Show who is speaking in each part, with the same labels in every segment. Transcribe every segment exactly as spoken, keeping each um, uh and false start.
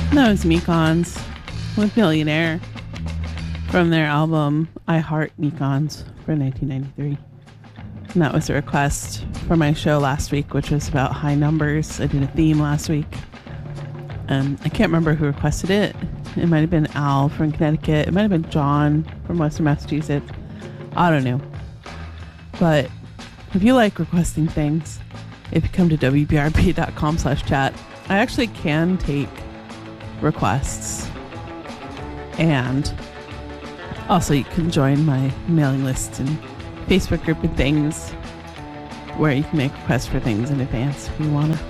Speaker 1: That was Mekons with Millionaire from their album I Heart Mekons for nineteen ninety-three. And that was a request for my show last week, which was about high numbers. I did a theme last week. And I can't remember who requested it. It might have been Al from Connecticut. It might have been John from Western Massachusetts. I don't know. But if you like requesting things, if you come to W B R B dot com slash chat, I actually can take requests. And also you can join my mailing list and Facebook group and things where you can make requests for things in advance if you want to.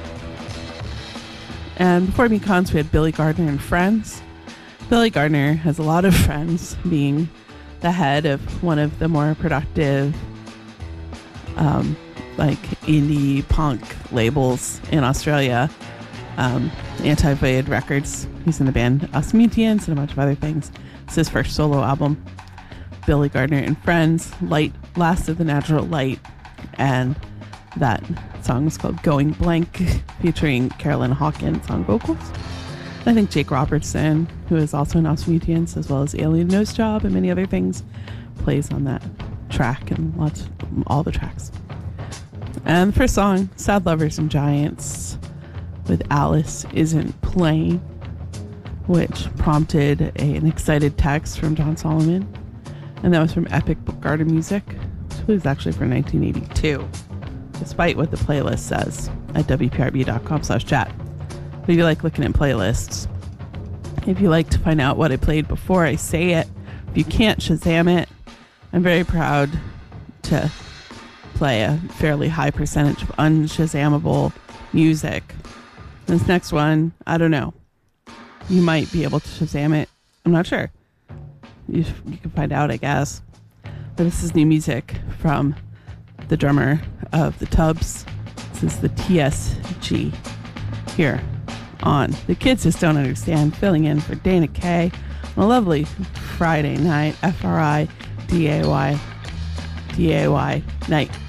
Speaker 1: And before Mekons, we had Billy Gardner and Friends. Billy Gardner has a lot of friends, being the head of one of the more productive um, like indie punk labels in Australia, um, Anti-Void Records. He's in the band Osmutians and a bunch of other things. It's his first solo album, Billy Gardner and Friends, Light, Last of the Natural Light, and that song is called Going Blank, featuring Carolyn Hawkins on vocals. I think Jake Robertson, who is also in Osmutians, as well as Alien Nose Job and many other things, plays on that track and lots, all the tracks. And the first song, Sad Lovers and Giants, with Alice Isn't Playing, which prompted a, an excited text from John Solomon. And that was from Epic Book Garden Music, which was actually for nineteen eighty-two, despite what the playlist says at W P R B dot com slash chat. But if you like looking at playlists, if you like to find out what I played before I say it, if you can't Shazam it, I'm very proud to play a fairly high percentage of un-Shazamable music. This next one, I don't know. You might be able to Shazam it. I'm not sure. You, you can find out, I guess. But this is new music from the drummer of the Tubs. This is the T S G here on The Kids Just Don't Understand, filling in for Dana K on a lovely Friday night, F R I D A Y D A Y night.